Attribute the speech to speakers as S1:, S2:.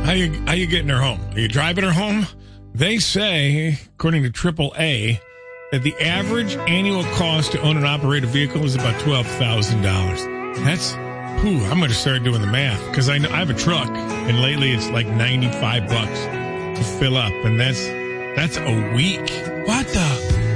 S1: How you getting her home? Are you driving her home? They say, according to AAA, that the average annual cost to own and operate a vehicle is about $12,000. That's, I'm going to start doing the math because I know I have a truck, and lately it's like $95 to fill up, and that's a week. What the?